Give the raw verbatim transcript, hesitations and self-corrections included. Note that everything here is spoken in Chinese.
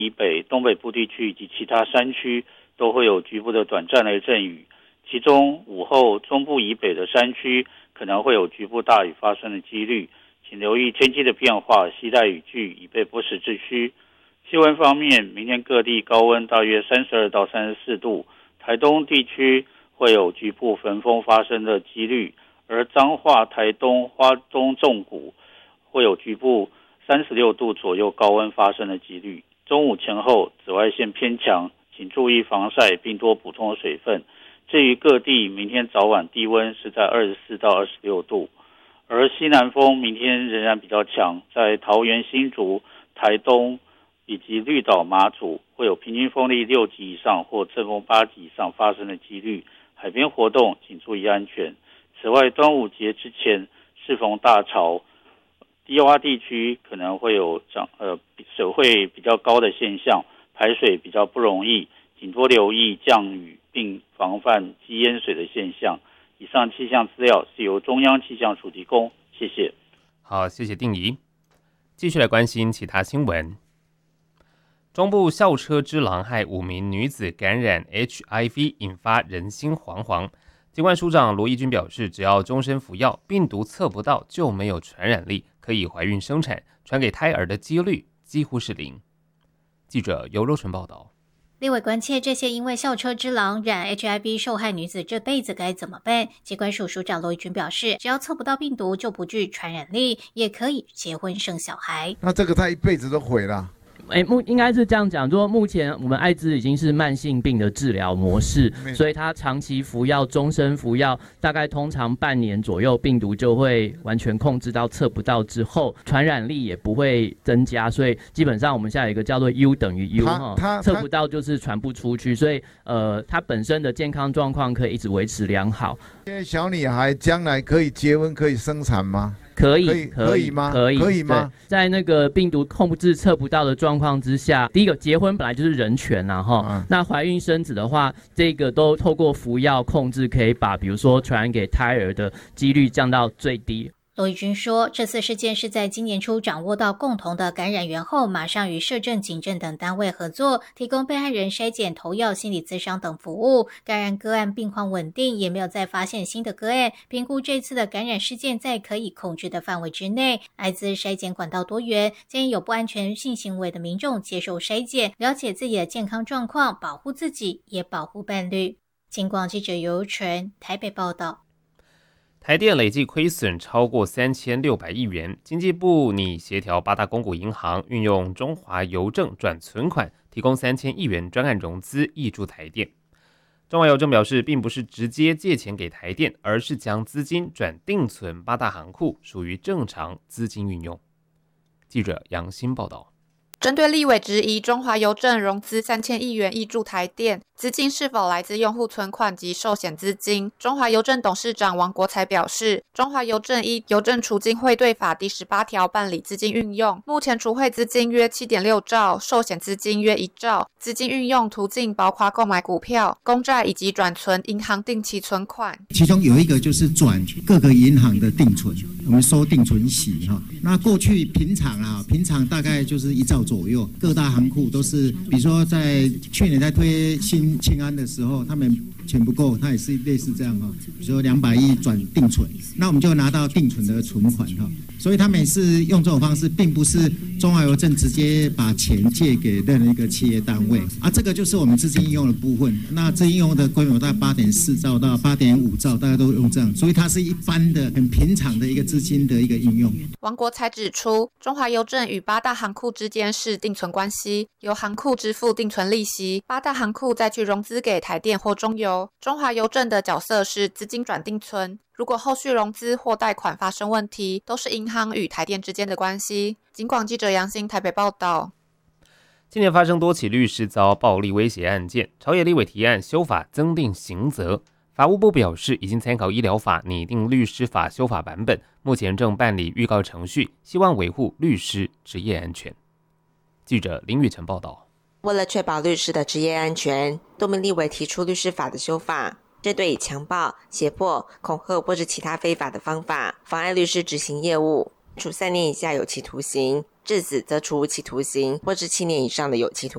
以北、东北部地区以及其他山区都会有局部的短暂雷阵雨，其中午后中部以北的山区可能会有局部大雨发生的几率，请留意天气的变化，携带雨具以备不时之需。气温方面，明天各地高温大约三十二到三十四度，台东地区会有局部焚风发生的几率，而彰化、台东、花东纵谷会有局部三十六度左右高温发生的几率。中午前后紫外线偏强，请注意防晒并多补充水分。至于各地，明天早晚低温是在二十四到二十六度，而西南风明天仍然比较强，在桃园、新竹、台东以及绿岛、马祖会有平均风力六级以上或阵风八级以上发生的几率，海边活动请注意安全。此外，端午节之前适逢大潮，低洼地区可能会有涨呃水会比较高的现象，排水比较不容易，请多留意降雨并防范积淹水的现象。以上气象资料是由中央气象署提供，谢谢。 好，谢谢定仪。继续来关心其他新闻。中部校车之狼害五名女子感染 H I V， 引发人心惶惶。疾管署长罗义军表示，只要终身服药，病毒测不到就没有传染力，可以怀孕生产，传给胎儿的几率几乎是零。记者尤若纯报道。 立委关切这些因为校车之狼染 H I V 受害女子这辈子该怎么办？疾管署署长罗义军表示，只要测不到病毒就不具传染力，也可以结婚生小孩。 那这个他一辈子都毁了。 哎，目应该是这样讲，说目前我们艾滋已经是慢性病的治疗模式，所以他长期服药、终身服药，大概通常半年左右，病毒就会完全控制到测不到之后，传染力也不会增加，所以基本上我们现在有一个叫做 U 等于 U 哈，测不到就是传不出去，所以呃，他本身的健康状况可以一直维持良好。 因为小女孩将来可以结婚、可以生产吗？ 可以， 可以， 可以吗？ 可以， 可以吗？ 在那个病毒控制测不到的状况之下，第一个结婚本来就是人权呐、啊，哈、嗯。那怀孕生子的话，这个都透过服药控制，可以把比如说传染给胎儿的几率降到最低。 罗义军说，这次事件是在今年初掌握到共同的感染源后，马上与社政、警政等单位合作，提供被害人筛检、投药、心理咨商等服务。感染个案病况稳定，也没有再发现新的个案。评估这次的感染事件在可以控制的范围之内。艾滋筛检管道多元，建议有不安全性行为的民众接受筛检，了解自己的健康状况，保护自己，也保护伴侣。警广记者尤纯台北报道。 台电累计亏损超过三千六百亿元，经济部拟协调八大公股银行运用中华邮政转存款，提供三千亿元专案融资，挹注台电。中华邮政表示，并不是直接借钱给台电，而是将资金转定存八大行库，属于正常资金运用。记者杨欣报道。 针对立委质疑中华邮政融资三千亿元挹注台电，资金是否来自用户存款及寿险资金？中华邮政董事长王国才表示，中华邮政依邮政储金汇兑法第十八条办理资金运用，目前储汇资金约 七点六兆，寿险资金约一兆，资金运用途径包括购买股票、公债以及转存银行定期存款。 其中有一个就是转各个银行的定存，我们收定存息哈。那过去平常啊，平常大概就是一兆左右，各大行库都是，比如说在去年在推新青安的时候，他们钱不够，他也是类似这样哈，比如说两百亿转定存，那我们就拿到定存的存款哈，所以他们也是用这种方式，并不是中华邮政直接把钱借给任何一个企业单位啊，这个就是我们资金应用的部分。那资金应用的规模大概八点四兆到八点五兆，大家都用这样，所以它是一般的很平常的一个资金的一个应用。 王国才指出，中华邮政与八大行库之间是定存关系，由行库支付定存利息，八大行库再去融资给台电或中邮。中华邮政的角色是资金转定存，如果后续融资或贷款发生问题，都是银行与台电之间的关系。警广记者杨欣台北报道。 今年发生多起律师遭暴力威胁案件，朝野立委提案修法增订刑责。法务部表示，已经参考医疗法拟定律师法修法版本，目前正办理预告程序，希望维护律师职业安全。记者林宇成报道。 为了确保律师的职业安全，多名立委提出律师法的修法，针对以强暴、胁迫、恐吓或是其他非法的方法妨碍律师执行业务，处三年以下有期徒刑，致死则处无期徒刑或是七年以上的有期徒